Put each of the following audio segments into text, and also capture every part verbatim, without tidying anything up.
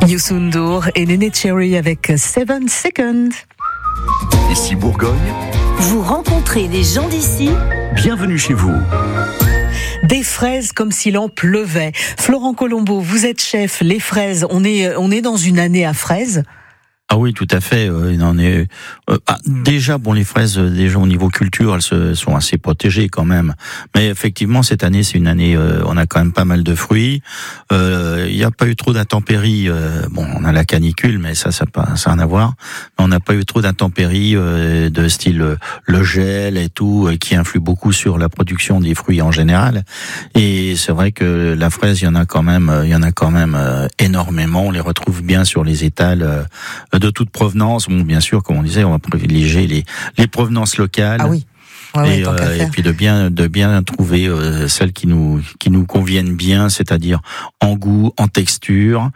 Youssou N'Dour et Néné Cherry avec Seven Seconds. Ici Bourgogne. Vous rencontrez des gens d'ici. Bienvenue chez vous. Des fraises comme s'il en pleuvait. Florent Colombo, vous êtes chef. Les fraises, on est, on est dans une année à fraises. Ah oui, tout à fait. Euh, il en est. Euh, ah, déjà, bon, les fraises, déjà au niveau culture, elles se, sont assez protégées quand même. Mais effectivement, cette année, c'est une année. Euh, on a quand même pas mal de fruits. Euh, Il n'y a pas eu trop d'intempéries. Euh, bon, on a la canicule, mais ça, ça n'a pas, ça a rien à voir. Mais on n'a pas eu trop d'intempéries euh, de style euh, le gel et tout, euh, qui influe beaucoup sur la production des fruits en général. Et c'est vrai que la fraise, il y en a quand même, il y en a quand même euh, énormément. On les retrouve bien sur les étals. Euh, de toute provenance. Bon, bien sûr, comme on disait, on va privilégier les, les provenances locales. Ah oui. Ouais, et, ouais, euh, et puis de bien, de bien trouver euh, celles qui nous, qui nous conviennent bien, c'est-à-dire en goût, en texture,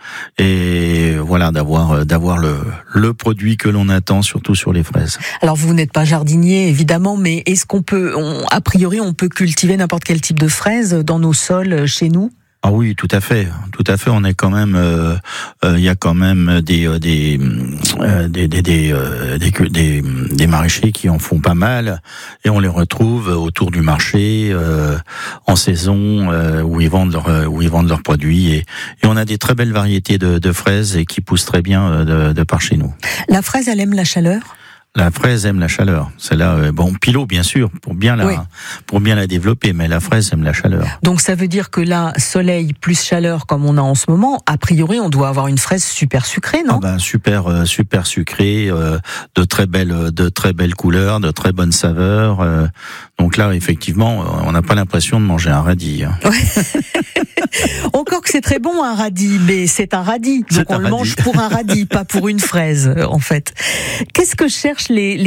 et voilà, d'avoir, d'avoir le, le produit que l'on attend, surtout sur les fraises. Alors vous n'êtes pas jardinier, évidemment, mais est-ce qu'on peut, on, a priori, on peut cultiver n'importe quel type de fraises dans nos sols chez nous? Ah oui, tout à fait, tout à fait. On est quand même, il euh, euh, y a quand même des euh, des, euh, des des des, euh, des des des maraîchers qui en font pas mal, et on les retrouve autour du marché euh, en saison euh, où ils vendent leur où ils vendent leurs produits, et, et on a des très belles variétés de, de fraises et qui poussent très bien de, de par chez nous. La fraise, elle aime la chaleur? La fraise aime la chaleur. Celle-là, euh, bon, Pilot, bien sûr, pour bien la, oui. pour bien la développer, mais la fraise aime la chaleur. Donc ça veut dire que là, soleil plus chaleur comme on a en ce moment, a priori, on doit avoir une fraise super sucrée, non? Ah ben, super, euh, super sucrée, euh, de très belles, de très belles couleurs, de très bonnes saveurs. Euh, donc là, effectivement, on n'a pas l'impression de manger un radis. Hein. Ouais. Encore que c'est très bon un radis, mais c'est un radis, donc on le mange pour un radis, pas pour une fraise, en fait. Qu'est-ce que cherchent les, les